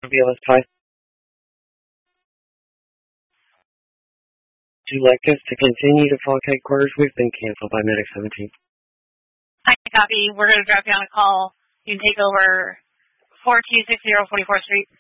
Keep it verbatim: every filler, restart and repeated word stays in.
B L S Pi. Would you like us to continue to call headquarters? We've been canceled by Medic seventeen. I copy. We're going to drop you on a call. You can take over four two six zero forty-fourth Street.